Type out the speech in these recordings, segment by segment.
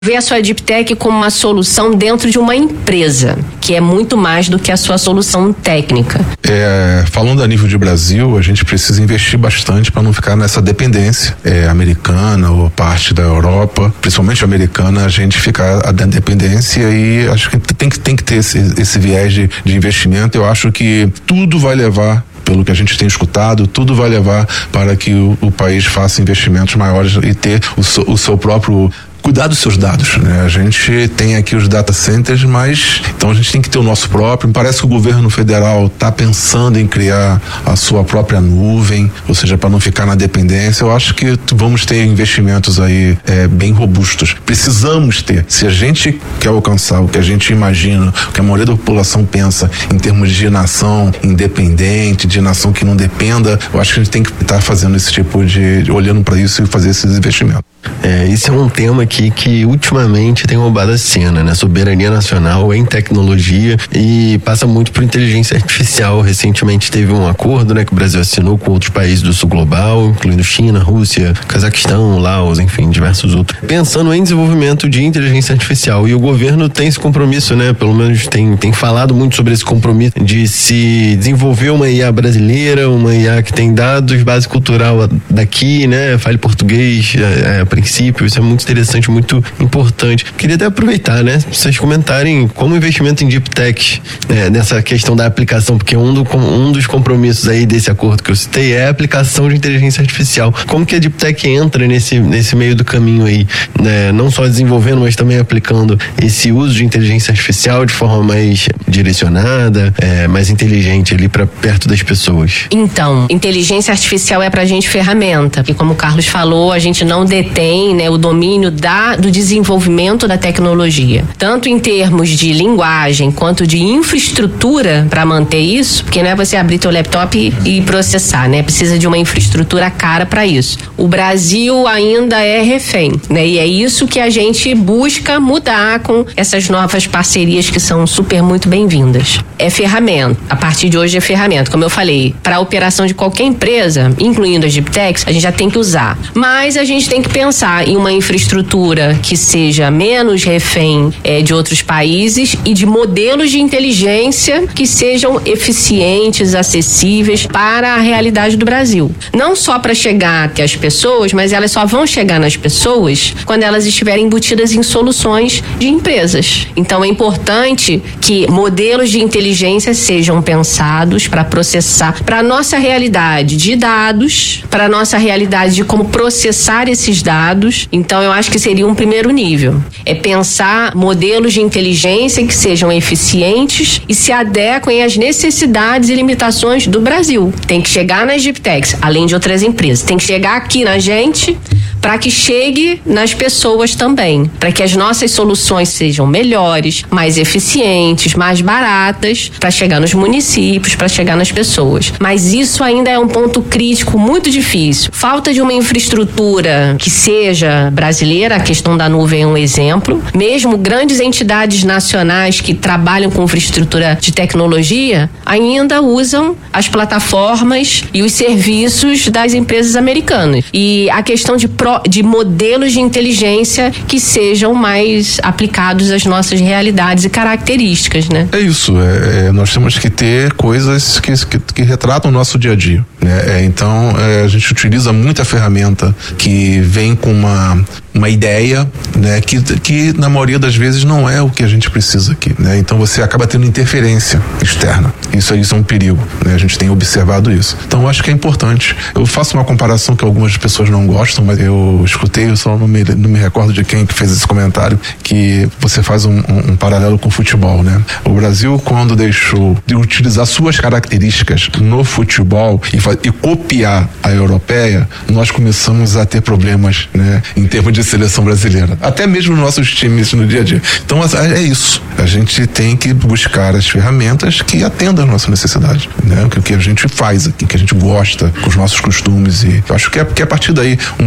Vê a sua Deep Tech como uma solução dentro de uma empresa, que é muito mais do que a sua solução técnica. Falando a nível de Brasil, a gente precisa investir bastante para não ficar nessa dependência americana ou parte da Europa, principalmente americana, a gente ficar dentro da dependência, e acho que tem que ter esse viés de investimento. Eu acho que tudo vai levar, pelo que a gente tem escutado, tudo vai levar para que o país faça investimentos maiores e ter o seu próprio cuidar dos seus dados, né? A gente tem aqui os data centers, mas então a gente tem que ter o nosso próprio. Me parece que o governo federal está pensando em criar a sua própria nuvem, ou seja, para não ficar na dependência. Eu acho que vamos ter investimentos aí bem robustos. Precisamos ter. Se a gente quer alcançar o que a gente imagina, o que a maioria da população pensa em termos de nação independente, de nação que não dependa, eu acho que a gente tem que estar fazendo esse tipo olhando para isso e fazer esses investimentos. Esse é um tema que ultimamente tem roubado a cena, né? Soberania nacional em tecnologia, e passa muito por inteligência artificial. Recentemente teve um acordo, né, que o Brasil assinou com outros países do sul global, incluindo China, Rússia, Cazaquistão, Laos, enfim, diversos outros, pensando em desenvolvimento de inteligência artificial. E o governo tem esse compromisso, né? Pelo menos tem falado muito sobre esse compromisso de se desenvolver uma IA brasileira, uma IA que tem dados, base cultural daqui, né? Fale português, a princípio. Isso é muito interessante, muito importante. Queria até aproveitar, né? Vocês comentarem como o investimento em Deep Tech, nessa questão da aplicação, porque um dos compromissos aí desse acordo que eu citei é a aplicação de inteligência artificial. Como que a Deep Tech entra nesse meio do caminho aí, né? Não só desenvolvendo, mas também aplicando esse uso de inteligência artificial de forma mais direcionada, mais inteligente ali para perto das pessoas. Então, inteligência artificial é pra gente ferramenta, e como o Carlos falou, a gente não detém, né, o domínio do desenvolvimento da tecnologia, tanto em termos de linguagem quanto de infraestrutura para manter isso, porque não é você abrir teu laptop e processar, né? Precisa de uma infraestrutura cara para isso. O Brasil ainda é refém, né? E é isso que a gente busca mudar com essas novas parcerias que são super muito bem-vindas. É ferramenta. A partir de hoje é ferramenta. Como eu falei, para a operação de qualquer empresa, incluindo as Deep Techs, a gente já tem que usar. Mas a gente tem que pensar em uma infraestrutura que seja menos refém de outros países e de modelos de inteligência que sejam eficientes, acessíveis para a realidade do Brasil. Não só para chegar até as pessoas, mas elas só vão chegar nas pessoas quando elas estiverem embutidas em soluções de empresas. Então é importante que modelos de inteligência sejam pensados para processar para a nossa realidade de dados, para a nossa realidade de como processar esses dados. Então eu acho que seria um primeiro nível. É pensar modelos de inteligência que sejam eficientes e se adequem às necessidades e limitações do Brasil. Tem que chegar nas Deep Techs, além de outras empresas. Tem que chegar aqui na gente para que chegue nas pessoas também. Para que as nossas soluções sejam melhores, mais eficientes, mais baratas, para chegar nos municípios, para chegar nas pessoas. Mas isso ainda é um ponto crítico muito difícil. Falta de uma infraestrutura que seja brasileira, a questão da nuvem é um exemplo. Mesmo grandes entidades nacionais que trabalham com infraestrutura de tecnologia ainda usam as plataformas e os serviços das empresas americanas. E a questão de modelos de inteligência que sejam mais aplicados às nossas realidades e características, né? É isso, nós temos que ter coisas que retratam o nosso dia a dia, né? Então, a gente utiliza muita ferramenta que vem com uma ideia, né, que na maioria das vezes não é o que a gente precisa aqui, né? Então você acaba tendo interferência externa. Isso é um perigo, né? A gente tem observado isso. Então eu acho que é importante. Eu faço uma comparação que algumas pessoas não gostam, mas eu escutei, eu só não me recordo de quem que fez esse comentário, que você faz um paralelo com o futebol, né? O Brasil, quando deixou de utilizar suas características no futebol e copiar a europeia, nós começamos a ter problemas, né, em termos de seleção brasileira, até mesmo nos nossos times no dia a dia. Então é isso, a gente tem que buscar as ferramentas que atendam a nossa necessidade, né? O que a gente faz aqui, que a gente gosta, com os nossos costumes, e eu acho que é a partir daí, um país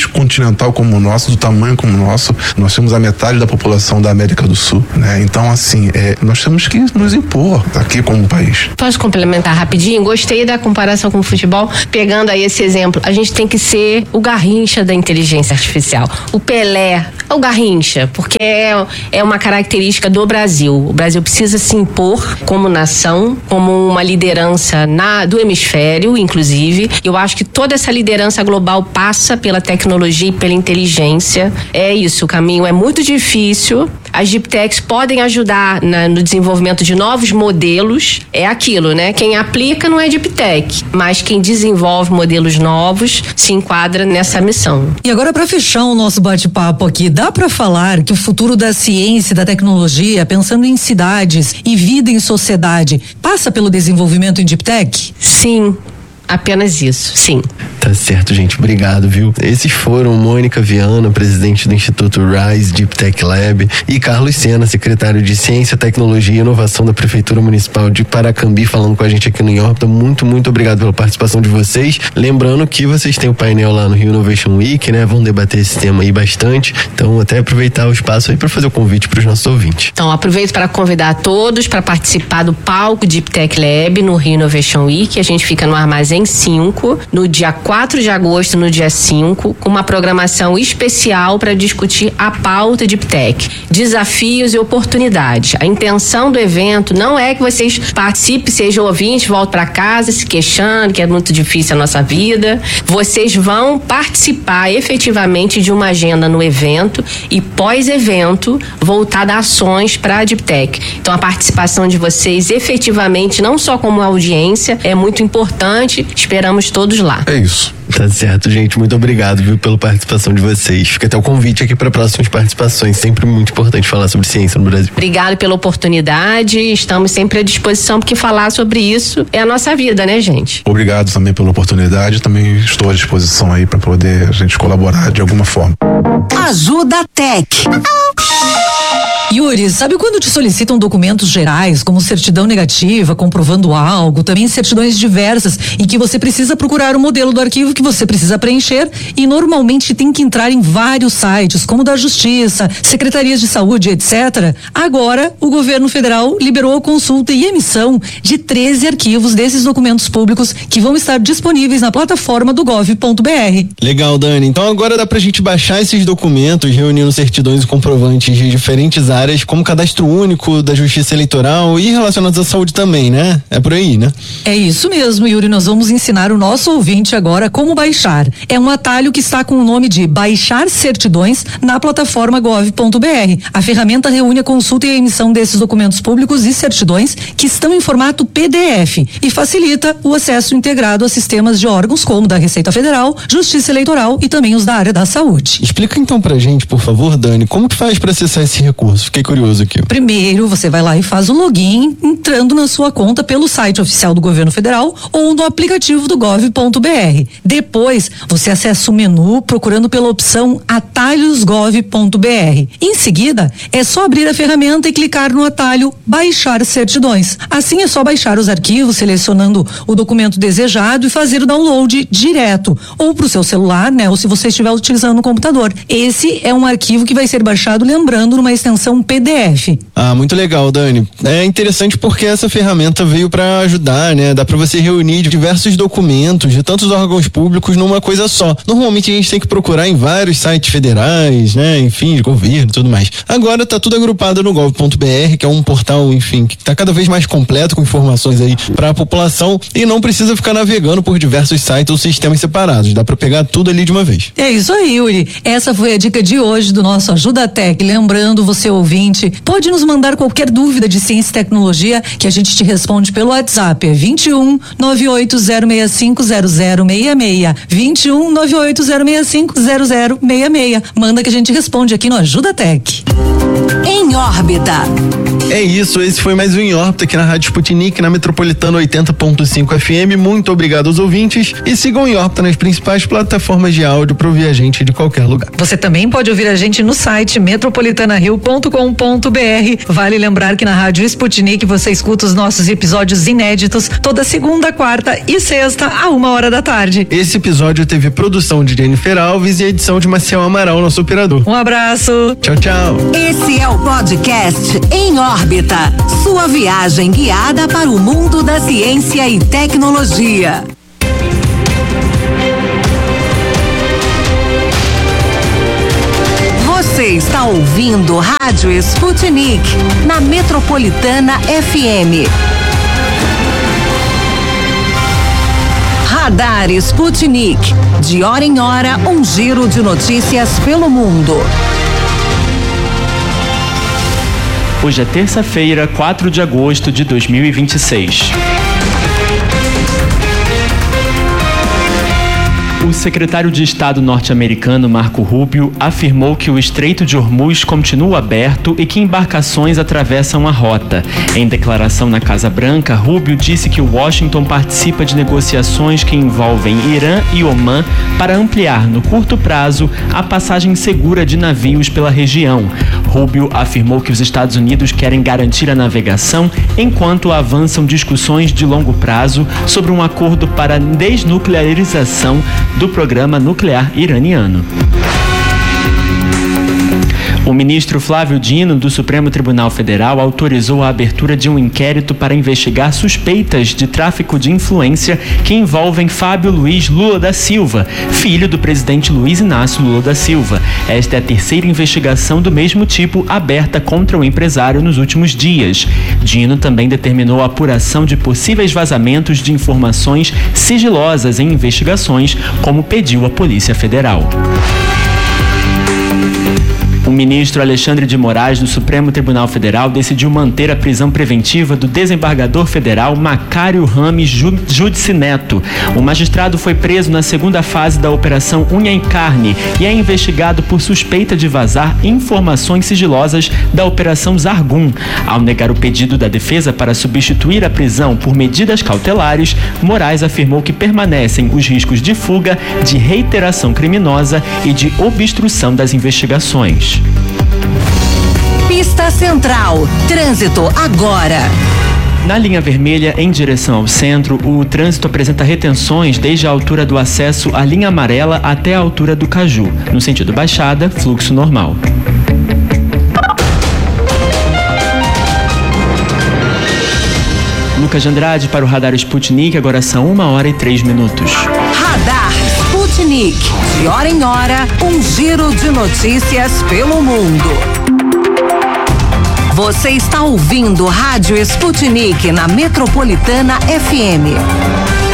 continental como o nosso, do tamanho como o nosso, nós temos a metade da população da América do Sul, né? Então, assim, nós temos que nos impor aqui como país. Posso complementar rapidinho? Gostei da comparação com o futebol. Pegando aí esse exemplo, a gente tem que ser o Garrincha da inteligência artificial. O Pelé é o Garrincha, porque é uma característica do Brasil. O Brasil precisa se impor como nação, como uma liderança do hemisfério, inclusive. Eu acho que toda essa liderança global passa pela tecnologia e pela inteligência. É isso, o caminho é muito difícil. As Deep Techs podem ajudar no desenvolvimento de novos modelos. É aquilo, né? Quem aplica não é Deep Tech, mas quem desenvolve modelos novos se enquadra nessa missão. E agora, para fechar o nosso bate-papo aqui, dá para falar que o futuro da ciência e da tecnologia, pensando em cidades e vida em sociedade, passa pelo desenvolvimento em Deep Tech? Sim. Apenas isso, sim. Tá certo, gente. Obrigado, viu? Esses foram Mônica Viana, presidente do Instituto Rise Deep Tech Lab, e Carlos Sena, secretário de Ciência, Tecnologia e Inovação da Prefeitura Municipal de Paracambi, falando com a gente aqui no Em Órbita. Muito, muito obrigado pela participação de vocês. Lembrando que vocês têm o painel lá no Rio Innovation Week, né? Vão debater esse tema aí bastante. Então, até aproveitar o espaço aí para fazer o convite para os nossos ouvintes. Então, aproveito para convidar todos para participar do palco Deep Tech Lab no Rio Innovation Week. A gente fica no Armazém 5, no dia 4 de agosto, no dia 5, com uma programação especial para discutir a pauta Deep Tech, desafios e oportunidades. A intenção do evento não é que vocês participem, sejam ouvintes, voltem para casa se queixando que é muito difícil a nossa vida. Vocês vão participar efetivamente de uma agenda no evento e pós-evento voltada a ações para a Deep Tech. Então, a participação de vocês efetivamente, não só como audiência, é muito importante. Esperamos todos lá. É isso. Tá certo, gente. Muito obrigado, viu, pela participação de vocês. Fica até o convite aqui para próximas participações. Sempre muito importante falar sobre ciência no Brasil. Obrigado pela oportunidade. Estamos sempre à disposição, porque falar sobre isso é a nossa vida, né, gente? Obrigado também pela oportunidade. Também estou à disposição aí para poder a gente colaborar de alguma forma. Ajuda Tech. Yuri, sabe quando te solicitam documentos gerais, como certidão negativa, comprovando algo, também certidões diversas, em que você precisa procurar o modelo do arquivo que você precisa preencher e normalmente tem que entrar em vários sites, como da Justiça, Secretarias de Saúde, etc. Agora, o governo federal liberou a consulta e emissão de 13 arquivos desses documentos públicos que vão estar disponíveis na plataforma do gov.br. Legal, Dani. Então agora dá pra gente baixar esses documentos, reunindo certidões e comprovantes de diferentes áreas, como cadastro único da Justiça Eleitoral e relacionados à saúde também, né? É por aí, né? É isso mesmo, Yuri. Nós vamos ensinar o nosso ouvinte agora como baixar. É um atalho que está com o nome de Baixar Certidões na plataforma gov.br. A ferramenta reúne a consulta e a emissão desses documentos públicos e certidões que estão em formato PDF e facilita o acesso integrado a sistemas de órgãos como da Receita Federal, Justiça Eleitoral e também os da área da saúde. Explica então pra gente, por favor, Dani, como que faz para acessar esse recurso? Fiquei curioso aqui. Primeiro, você vai lá e faz o login entrando na sua conta pelo site oficial do governo federal ou no aplicativo do gov.br. Depois, você acessa o menu procurando pela opção Atalhos gov.br. Em seguida, é só abrir a ferramenta e clicar no atalho Baixar Certidões. Assim é só baixar os arquivos, selecionando o documento desejado e fazer o download direto, ou para o seu celular, né? Ou se você estiver utilizando o computador. Esse é um arquivo que vai ser baixado, lembrando, numa extensão PDF. Ah, muito legal, Dani. É interessante porque essa ferramenta veio para ajudar, né? Dá para você reunir diversos documentos de tantos órgãos públicos numa coisa só. Normalmente a gente tem que procurar em vários sites federais, né? Enfim, de governo e tudo mais. Agora tá tudo agrupado no gov.br, que é um portal, enfim, que tá cada vez mais completo com informações aí para a população e não precisa ficar navegando por diversos sites ou sistemas separados. Dá para pegar tudo ali de uma vez. É isso aí, Yuri. Essa foi a dica de hoje do nosso Ajuda Tech. Lembrando, você ouvinte, pode nos mandar qualquer dúvida de ciência e tecnologia que a gente te responde pelo WhatsApp. É 21 98065 0066. 21 98065 0066. Manda que a gente responde aqui no Ajuda Tech. Em órbita. É isso, esse foi mais um Em Órbita aqui na Rádio Sputnik, na Metropolitana 80.5 FM. Muito obrigado aos ouvintes e sigam Em Órbita nas principais plataformas de áudio para ouvir a gente de qualquer lugar. Você também pode ouvir a gente no site metropolitanario.com.br. Vale lembrar que na Rádio Sputnik você escuta os nossos episódios inéditos toda segunda, quarta e sexta, à 1h da tarde. Esse episódio teve produção de Jennifer Alves e edição de Maciel Amaral, nosso operador. Um abraço. Tchau, tchau. Esse é o podcast Em Órbita, sua viagem guiada para o mundo da ciência e tecnologia. Você está ouvindo Rádio Sputnik, na Metropolitana FM. Radar Sputnik. De hora em hora, um giro de notícias pelo mundo. Hoje é terça-feira, 4 de agosto de 2026. O secretário de Estado norte-americano Marco Rubio afirmou que o Estreito de Hormuz continua aberto e que embarcações atravessam a rota. Em declaração na Casa Branca, Rubio disse que Washington participa de negociações que envolvem Irã e Omã para ampliar, no curto prazo, a passagem segura de navios pela região. Rubio afirmou que os Estados Unidos querem garantir a navegação enquanto avançam discussões de longo prazo sobre um acordo para a desnuclearização do programa nuclear iraniano. O ministro Flávio Dino, do Supremo Tribunal Federal, autorizou a abertura de um inquérito para investigar suspeitas de tráfico de influência que envolvem Fábio Luiz Lula da Silva, filho do presidente Luiz Inácio Lula da Silva. Esta é a terceira investigação do mesmo tipo aberta contra o empresário nos últimos dias. Dino também determinou a apuração de possíveis vazamentos de informações sigilosas em investigações, como pediu a Polícia Federal. O ministro Alexandre de Moraes, do Supremo Tribunal Federal, decidiu manter a prisão preventiva do desembargador federal Macário Rames Judici Neto. O magistrado foi preso na segunda fase da Operação Unha em Carne e é investigado por suspeita de vazar informações sigilosas da Operação Zargum. Ao negar o pedido da defesa para substituir a prisão por medidas cautelares, Moraes afirmou que permanecem os riscos de fuga, de reiteração criminosa e de obstrução das investigações. Pista Central. Trânsito agora. Na linha vermelha, em direção ao centro, o trânsito apresenta retenções desde a altura do acesso à linha amarela até a altura do Caju. No sentido baixada, fluxo normal. Lucas de Andrade para o Radar Sputnik, agora são 1h03. Radar Sputnik. De hora em hora, um giro de notícias pelo mundo. Você está ouvindo Rádio Sputnik na Metropolitana FM.